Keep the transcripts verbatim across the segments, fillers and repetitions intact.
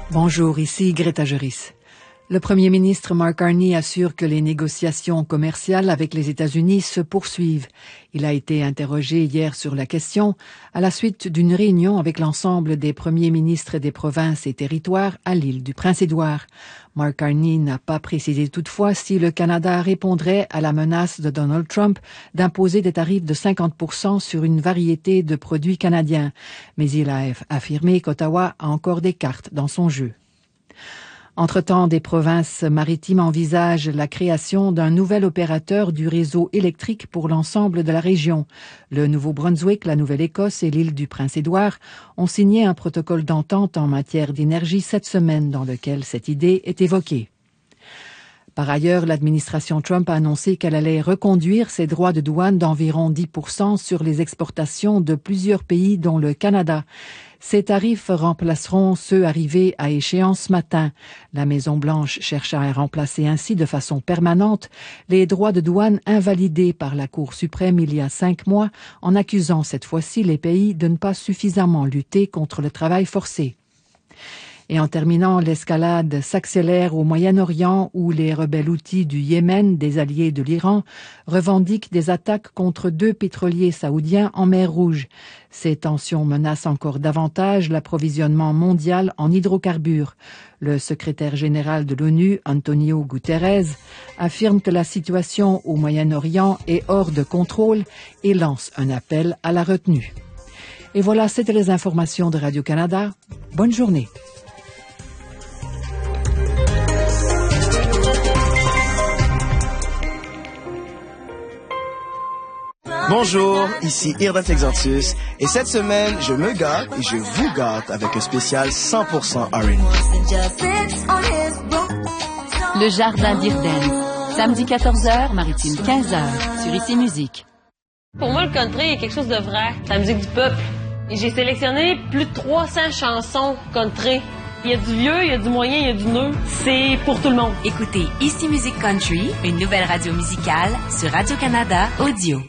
Bonjour, ici Greta Juris. Le premier ministre Mark Carney assure que les négociations commerciales avec les États-Unis se poursuivent. Il a été interrogé hier sur la question à la suite d'une réunion avec l'ensemble des premiers ministres des provinces et territoires à l'île du Prince-Édouard. Mark Carney n'a pas précisé toutefois si le Canada répondrait à la menace de Donald Trump d'imposer des tarifs de cinquante pour cent sur une variété de produits canadiens. Mais il a affirmé qu'Ottawa a encore des cartes dans son jeu. Entre-temps, des provinces maritimes envisagent la création d'un nouvel opérateur du réseau électrique pour l'ensemble de la région. Le Nouveau-Brunswick, la Nouvelle-Écosse et l'île du Prince-Édouard ont signé un protocole d'entente en matière d'énergie cette semaine dans lequel cette idée est évoquée. Par ailleurs, l'administration Trump a annoncé qu'elle allait reconduire ses droits de douane d'environ dix pour cent sur les exportations de plusieurs pays dont le Canada. Ces tarifs remplaceront ceux arrivés à échéance ce matin. La Maison-Blanche cherche à remplacer ainsi de façon permanente les droits de douane invalidés par la Cour suprême il y a cinq mois en accusant cette fois-ci les pays de ne pas suffisamment lutter contre le travail forcé. Et en terminant, l'escalade s'accélère au Moyen-Orient où les rebelles houthis du Yémen, des alliés de l'Iran, revendiquent des attaques contre deux pétroliers saoudiens en mer Rouge. Ces tensions menacent encore davantage l'approvisionnement mondial en hydrocarbures. Le secrétaire général de l'ONU, Antonio Guterres, affirme que la situation au Moyen-Orient est hors de contrôle et lance un appel à la retenue. Et voilà, c'était les informations de Radio-Canada. Bonne journée. Bonjour, ici Irda Texantus et cette semaine, je me gâte et je vous gâte avec un spécial cent pour cent R and B. Le Jardin d'Irden, samedi quatorze heures, Maritime quinze heures, sur Ici Musique. Pour moi, le country est quelque chose de vrai, c'est la musique du peuple. Et j'ai sélectionné plus de trois cents chansons country. Il y a du vieux, il y a du moyen, il y a du neuf. C'est pour tout le monde. Écoutez Ici Musique Country, une nouvelle radio musicale sur Radio-Canada Audio.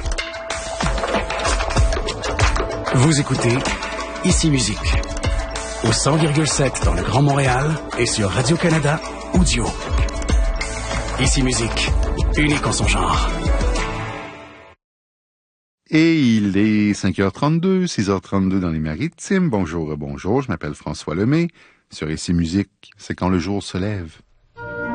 Vous écoutez Ici Musique, au cent virgule sept dans le Grand Montréal et sur Radio-Canada Audio. Ici Musique, unique en son genre. Et il est cinq heures trente-deux, six heures trente-deux dans les Maritimes. Bonjour, bonjour, je m'appelle François Lemay. Sur Ici Musique, c'est quand le jour se lève.